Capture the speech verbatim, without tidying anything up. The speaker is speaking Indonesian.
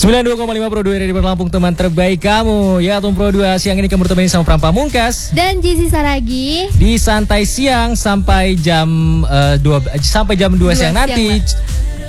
sembilan puluh dua koma lima Pro dua dari Lampung, teman terbaik kamu. Ya, Atom Pro dua siang ini kamu bertemani sama Pram Pamungkas dan Jessy Saragi di Santai Siang sampai jam uh, dua sampai jam dua siang, siang nanti.